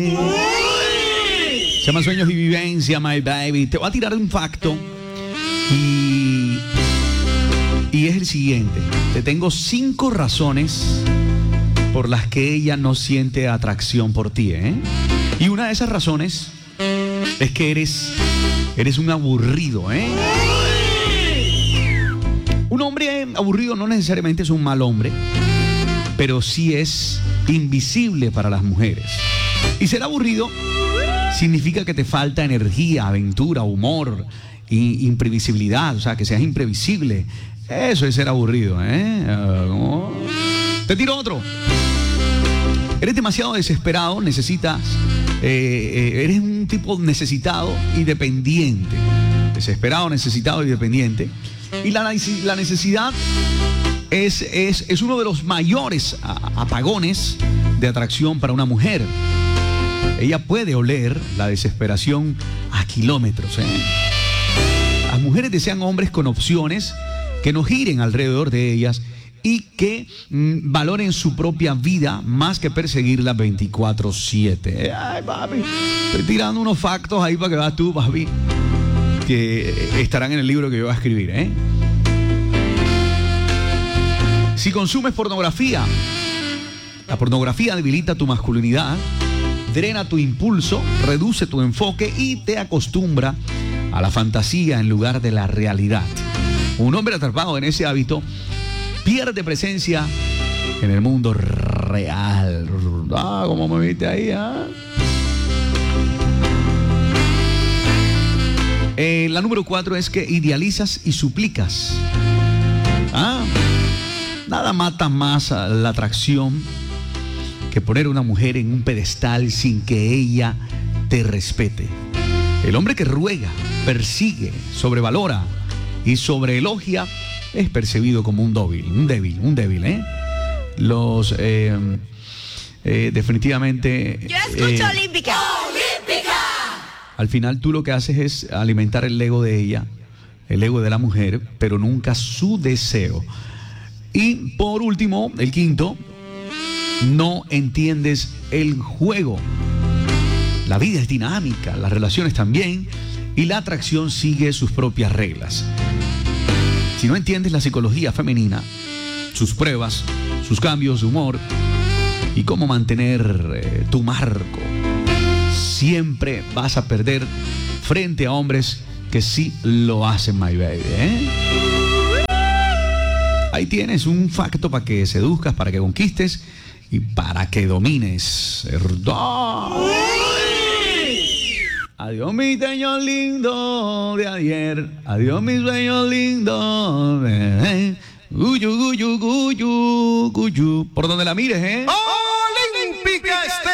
Se llama Sueños y Vivencia, my baby. Te voy a tirar un facto y es el siguiente. Te tengo 5 razones por las que ella no siente atracción por ti, ¿eh? Y una de esas razones es que eres un aburrido, ¿eh? Un hombre aburrido no necesariamente es un mal hombre, pero sí es invisible para las mujeres. Y ser aburrido significa que te falta energía, aventura, humor, imprevisibilidad, o sea, que seas imprevisible. Eso es ser aburrido, ¿eh? Te tiro otro. Eres demasiado desesperado, necesitas... eres un tipo necesitado y dependiente. Desesperado, necesitado y dependiente. Y la necesidad es uno de los mayores apagones de atracción para una mujer. Ella puede oler la desesperación a kilómetros, ¿eh? Las mujeres desean hombres con opciones que no giren alrededor de ellas y que valoren su propia vida más que perseguirla 24/7. Ay, papi, estoy tirando unos factos ahí para que veas tú, papi, que estarán en el libro que yo voy a escribir, ¿eh? Si consumes pornografía, la pornografía debilita tu masculinidad, drena tu impulso, reduce tu enfoque y te acostumbra a la fantasía en lugar de la realidad. Un hombre atrapado en ese hábito pierde presencia en el mundo real. Ah, ¿cómo me viste ahí? ¿Ah? La número 4 es que idealizas y suplicas. Nada mata más la atracción que poner a una mujer en un pedestal sin que ella te respete. El hombre que ruega, persigue, sobrevalora y sobreelogia es percibido como un débil, ¿eh? Los definitivamente. Yo escucho Olímpica. ¡Olímpica! Al final tú lo que haces es alimentar el ego de ella, el ego de la mujer, pero nunca su deseo. Y por último, el quinto, no entiendes el juego. La vida es dinámica, las relaciones también, y la atracción sigue sus propias reglas. Si no entiendes la psicología femenina, sus pruebas, sus cambios de humor y cómo mantener tu marco, siempre vas a perder frente a hombres que sí lo hacen, my baby, ¿eh? Ahí tienes un facto para que seduzcas, para que conquistes y para que domines. Adiós mi sueño lindo de ayer, adiós mi sueño lindo de... Guyu, guyu, guyu, guyu. Por donde la mires, ¿eh? Olímpica Estéreo.